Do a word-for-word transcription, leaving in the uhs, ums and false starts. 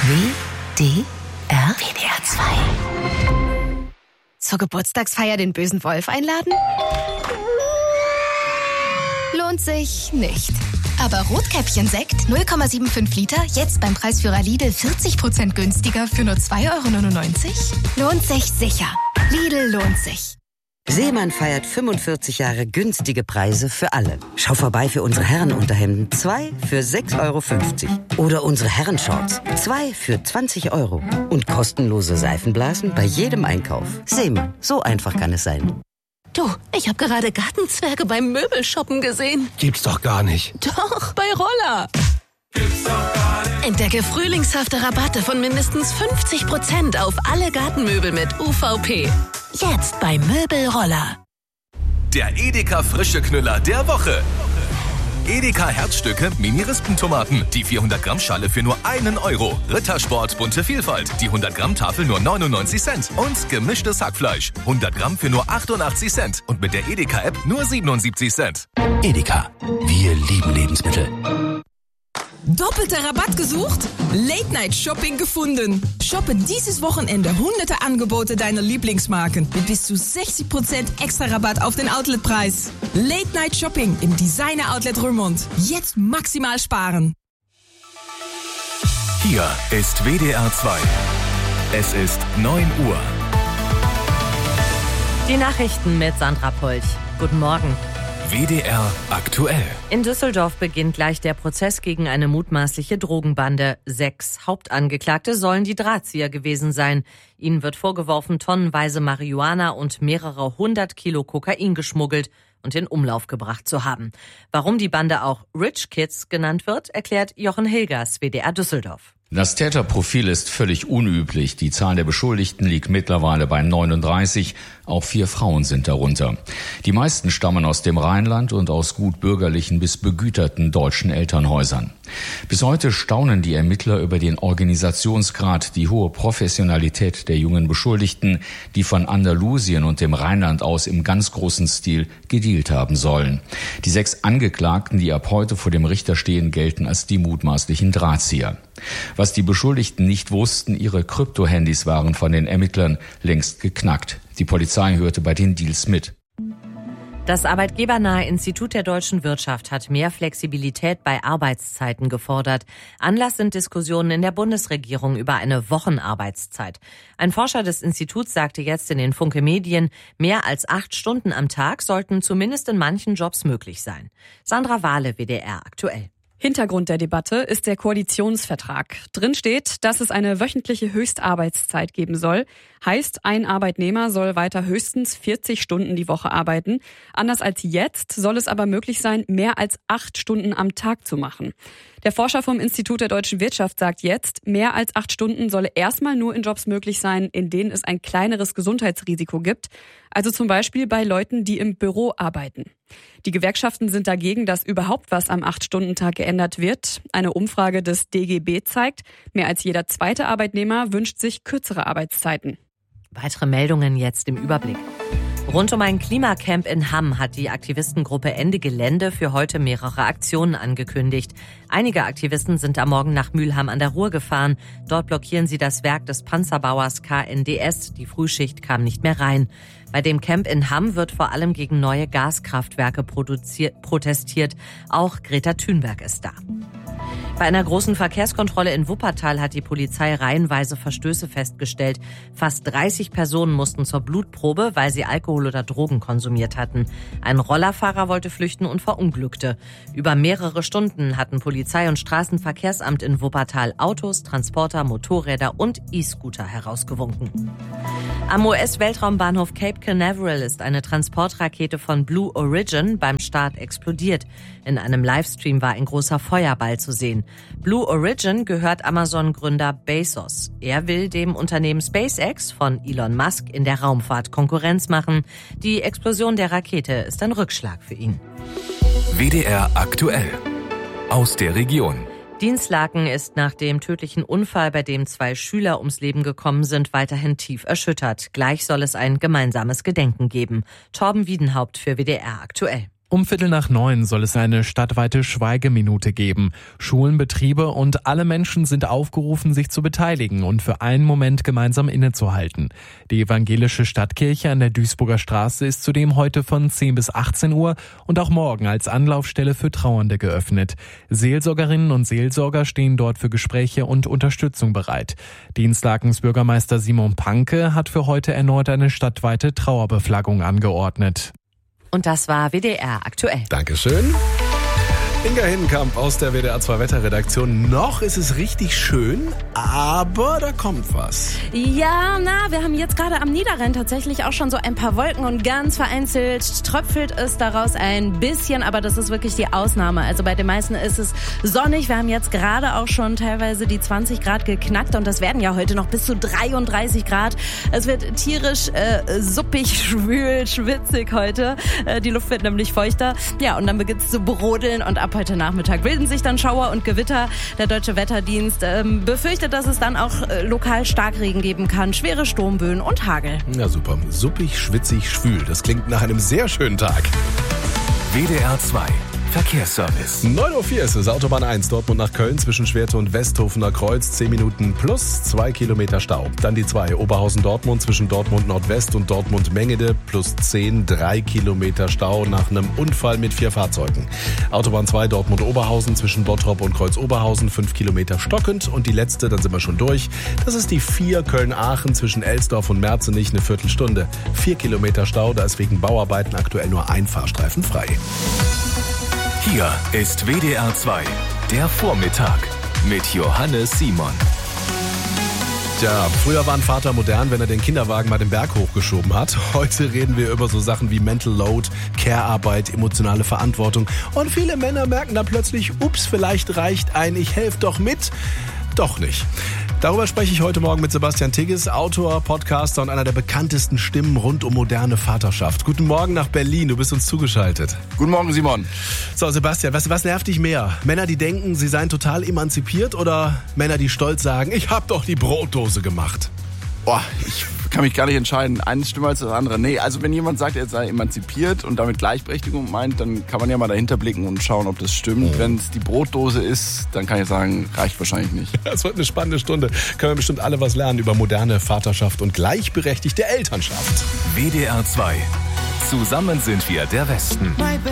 W D R? W D R zwei. Zur Geburtstagsfeier den bösen Wolf einladen? Lohnt sich nicht. Aber Rotkäppchen-Sekt null Komma fünfundsiebzig Liter, jetzt beim Preisführer Lidl vierzig Prozent günstiger für nur zwei Euro neunundneunzig? Lohnt sich sicher. Lidl lohnt sich. Seemann feiert fünfundvierzig Jahre günstige Preise für alle. Schau vorbei für unsere Herrenunterhemden. Zwei für sechs Euro fünfzig. Oder unsere Herrenshorts. Zwei für zwanzig Euro. Und kostenlose Seifenblasen bei jedem Einkauf. Seemann, so einfach kann es sein. Du, ich habe gerade Gartenzwerge beim Möbelshoppen gesehen. Gibt's doch gar nicht. Doch, bei Roller. Gibt's doch gar nicht. Entdecke frühlingshafte Rabatte von mindestens fünfzig Prozent auf alle Gartenmöbel mit U V P. Jetzt bei Möbelroller. Der Edeka frische Knüller der Woche. Edeka Herzstücke Mini-Rispentomaten. Die vierhundert Gramm Schale für nur einen Euro. Rittersport bunte Vielfalt. Die hundert Gramm Tafel nur neunundneunzig Cent. Und gemischtes Hackfleisch. hundert Gramm für nur achtundachtzig Cent. Und mit der Edeka-App nur siebenundsiebzig Cent. Edeka. Wir lieben Lebensmittel. Doppelter Rabatt gesucht? Late-Night-Shopping gefunden. Shoppe dieses Wochenende hunderte Angebote deiner Lieblingsmarken mit bis zu sechzig Prozent extra Rabatt auf den Outletpreis. Late-Night-Shopping im Designer-Outlet Römond. Jetzt maximal sparen. Hier ist W D R zwei. Es ist neun Uhr. Die Nachrichten mit Sandra Polch. Guten Morgen. W D R aktuell. In Düsseldorf beginnt gleich der Prozess gegen eine mutmaßliche Drogenbande. Sechs Hauptangeklagte sollen die Drahtzieher gewesen sein. Ihnen wird vorgeworfen, tonnenweise Marihuana und mehrere hundert Kilo Kokain geschmuggelt und in Umlauf gebracht zu haben. Warum die Bande auch Rich Kids genannt wird, erklärt Jochen Hilgers, W D R Düsseldorf. Das Täterprofil ist völlig unüblich. Die Zahl der Beschuldigten liegt mittlerweile bei neununddreißig. Auch vier Frauen sind darunter. Die meisten stammen aus dem Rheinland und aus gut bürgerlichen bis begüterten deutschen Elternhäusern. Bis heute staunen die Ermittler über den Organisationsgrad, die hohe Professionalität der jungen Beschuldigten, die von Andalusien und dem Rheinland aus im ganz großen Stil gedealt haben sollen. Die sechs Angeklagten, die ab heute vor dem Richter stehen, gelten als die mutmaßlichen Drahtzieher. Was die Beschuldigten nicht wussten, ihre Kryptohandys waren von den Ermittlern längst geknackt. Die Polizei hörte bei den Deals mit. Das arbeitgebernahe Institut der deutschen Wirtschaft hat mehr Flexibilität bei Arbeitszeiten gefordert. Anlass sind Diskussionen in der Bundesregierung über eine Wochenarbeitszeit. Ein Forscher des Instituts sagte jetzt in den Funke Medien, mehr als acht Stunden am Tag sollten zumindest in manchen Jobs möglich sein. Sandra Wahle, W D R aktuell. Hintergrund der Debatte ist der Koalitionsvertrag. Drin steht, dass es eine wöchentliche Höchstarbeitszeit geben soll. Heißt, ein Arbeitnehmer soll weiter höchstens vierzig Stunden die Woche arbeiten. Anders als jetzt soll es aber möglich sein, mehr als acht Stunden am Tag zu machen. Der Forscher vom Institut der deutschen Wirtschaft sagt jetzt, mehr als acht Stunden solle erstmal nur in Jobs möglich sein, in denen es ein kleineres Gesundheitsrisiko gibt. Also zum Beispiel bei Leuten, die im Büro arbeiten. Die Gewerkschaften sind dagegen, dass überhaupt was am acht-Stunden-Tag geändert wird. Eine Umfrage des D G B zeigt, mehr als jeder zweite Arbeitnehmer wünscht sich kürzere Arbeitszeiten. Weitere Meldungen jetzt im Überblick. Rund um ein Klimacamp in Hamm hat die Aktivistengruppe Ende Gelände für heute mehrere Aktionen angekündigt. Einige Aktivisten sind am Morgen nach Mülheim an der Ruhr gefahren. Dort blockieren sie das Werk des Panzerbauers K N D S. Die Frühschicht kam nicht mehr rein. Bei dem Camp in Hamm wird vor allem gegen neue Gaskraftwerke produziert, protestiert. Auch Greta Thunberg ist da. Bei einer großen Verkehrskontrolle in Wuppertal hat die Polizei reihenweise Verstöße festgestellt. Fast dreißig Personen mussten zur Blutprobe, weil sie Alkohol oder Drogen konsumiert hatten. Ein Rollerfahrer wollte flüchten und verunglückte. Über mehrere Stunden hatten Polizei und Straßenverkehrsamt in Wuppertal Autos, Transporter, Motorräder und E-Scooter herausgewunken. Am U S-Weltraumbahnhof Cape Canaveral ist eine Transportrakete von Blue Origin beim Start explodiert. In einem Livestream war ein großer Feuerball zu sehen. Blue Origin gehört Amazon-Gründer Bezos. Er will dem Unternehmen SpaceX von Elon Musk in der Raumfahrt Konkurrenz machen. Die Explosion der Rakete ist ein Rückschlag für ihn. W D R aktuell. Aus der Region. Dinslaken ist nach dem tödlichen Unfall, bei dem zwei Schüler ums Leben gekommen sind, weiterhin tief erschüttert. Gleich soll es ein gemeinsames Gedenken geben. Torben Wiedenhaupt für W D R aktuell. Um Viertel nach neun soll es eine stadtweite Schweigeminute geben. Schulen, Betriebe und alle Menschen sind aufgerufen, sich zu beteiligen und für einen Moment gemeinsam innezuhalten. Die evangelische Stadtkirche an der Duisburger Straße ist zudem heute von zehn bis achtzehn Uhr und auch morgen als Anlaufstelle für Trauernde geöffnet. Seelsorgerinnen und Seelsorger stehen dort für Gespräche und Unterstützung bereit. Dienstlakens Bürgermeister Simon Panke hat für heute erneut eine stadtweite Trauerbeflaggung angeordnet. Und das war W D R aktuell. Dankeschön. Inga Hindenkamp aus der W D R zwei Wetterredaktion. Noch ist es richtig schön, aber da kommt was. Ja, na, wir haben jetzt gerade am Niederrhein tatsächlich auch schon so ein paar Wolken und ganz vereinzelt tröpfelt es daraus ein bisschen, aber das ist wirklich die Ausnahme. Also bei den meisten ist es sonnig. Wir haben jetzt gerade auch schon teilweise die zwanzig Grad geknackt und das werden ja heute noch bis zu dreiunddreißig Grad. Es wird tierisch äh, suppig, schwül, schwitzig heute. Äh, die Luft wird nämlich feuchter. Ja, und dann beginnt es zu brodeln und ab heute Nachmittag bilden sich dann Schauer und Gewitter. Der Deutsche Wetterdienst ähm, befürchtet, dass es dann auch äh, lokal Starkregen geben kann, schwere Sturmböen und Hagel. Ja, super. Suppig, schwitzig, schwül. Das klingt nach einem sehr schönen Tag. W D R zwei Verkehrsservice. neun Uhr vier ist es, Autobahn eins, Dortmund nach Köln zwischen Schwerte und Westhofener Kreuz, zehn Minuten plus zwei Kilometer Stau. Dann die zwei, Oberhausen-Dortmund zwischen Dortmund Nordwest und Dortmund-Mengede, plus zehn, drei Kilometer Stau nach einem Unfall mit vier Fahrzeugen. Autobahn zwei, Dortmund-Oberhausen zwischen Bottrop und Kreuz-Oberhausen, fünf Kilometer stockend. Und die letzte, dann sind wir schon durch, das ist die vier, Köln-Aachen zwischen Elsdorf und Merzenich, eine Viertelstunde. vier Kilometer Stau, da ist wegen Bauarbeiten aktuell nur ein Fahrstreifen frei. Hier ist W D R zwei, der Vormittag mit Johannes Simon. Tja, früher war ein Vater modern, wenn er den Kinderwagen mal den Berg hochgeschoben hat. Heute reden wir über so Sachen wie Mental Load, Care-Arbeit, emotionale Verantwortung. Und viele Männer merken da plötzlich, ups, vielleicht reicht ein Ich helfe doch mit. Doch nicht. Darüber spreche ich heute Morgen mit Sebastian Tigges, Autor, Podcaster und einer der bekanntesten Stimmen rund um moderne Vaterschaft. Guten Morgen nach Berlin, du bist uns zugeschaltet. Guten Morgen, Simon. So, Sebastian, was, was nervt dich mehr? Männer, die denken, sie seien total emanzipiert oder Männer, die stolz sagen, ich hab doch die Brotdose gemacht? Boah, ich kann mich gar nicht entscheiden. Eines stimmt als das andere. Nee, also wenn jemand sagt, er sei emanzipiert und damit Gleichberechtigung meint, dann kann man ja mal dahinter blicken und schauen, ob das stimmt. Oh. Wenn es die Brotdose ist, dann kann ich sagen, reicht wahrscheinlich nicht. Das wird eine spannende Stunde. Können wir bestimmt alle was lernen über moderne Vaterschaft und gleichberechtigte Elternschaft. W D R zwei. Zusammen sind wir der Westen.